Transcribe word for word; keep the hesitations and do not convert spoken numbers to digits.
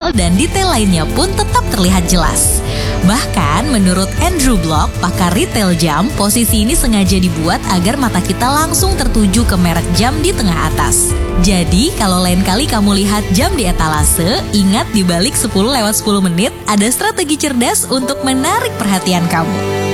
kecil dan detail lainnya pun tetap terlihat jelas. Bahkan menurut Andrew Block, pakar retail jam, posisi ini sengaja dibuat agar mata kita langsung tertuju ke merek jam di tengah atas. Jadi kalau lain kali kamu lihat jam di etalase, ingat di balik sepuluh lewat sepuluh menit ada strategi cerdas untuk menarik perhatian kamu.